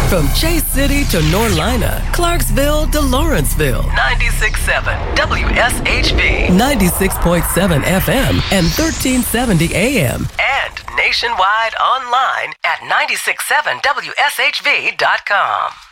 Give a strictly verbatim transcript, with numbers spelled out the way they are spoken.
From Chase City to Norlina, Clarksville to Lawrenceville. ninety-six point seven W S H V. ninety-six point seven F M and thirteen seventy A M. And nationwide online at nine six seven W S H V dot com.